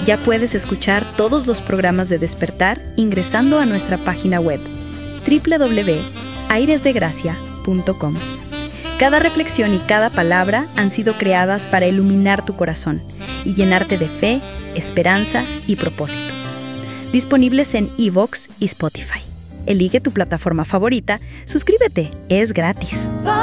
Ya puedes escuchar todos los programas de Despertar ingresando a nuestra página web www.airesdegracia.com. Cada reflexión y cada palabra han sido creadas para iluminar tu corazón y llenarte de fe, esperanza y propósito. Disponibles en iVoox y Spotify. Elige tu plataforma favorita, suscríbete, es gratis.